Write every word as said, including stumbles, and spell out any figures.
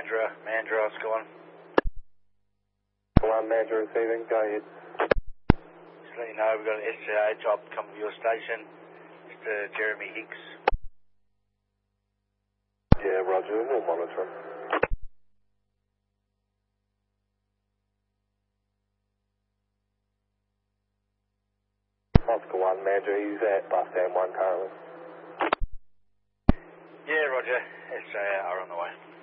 Mandra, Mandra, Oscar one. One Mandra receiving, go ahead. Just let you know, we've got an S J A job coming to your station. Mister Jeremy Hicks. Yeah, roger, we'll monitor him. Oscar one Mandra, he's at bus stand one currently. Yeah, roger. S J A are on the way.